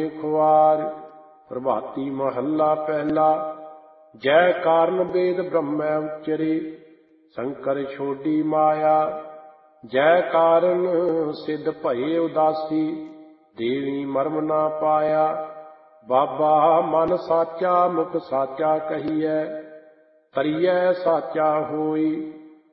ਹੋਏ ਖੁਆਰ। ਪ੍ਰਭਾਤੀ ਮਹੱਲਾ ਪਹਿਲਾ। ਜੈ ਕਾਰਨ ਵੇਦ ਬ੍ਰਹਮੈ ਉਚਰੇ, ਸ਼ੰਕਰ ਛੋਡੀ ਮਾਇਆ। ਜੈ ਕਾਰਨ ਸਿੱਧ ਭਏ ਉਦਾਸੀ, ਦੇਵੀ ਮਰਮ ਨਾ ਪਾਇਆ। ਬਾਬਾ ਮਨ ਸਾਚਾ ਮੁਖ ਸਾਚਾ ਕਹੀਐ, ਤਰੀਐ ਸਾਚਾ ਹੋਈ।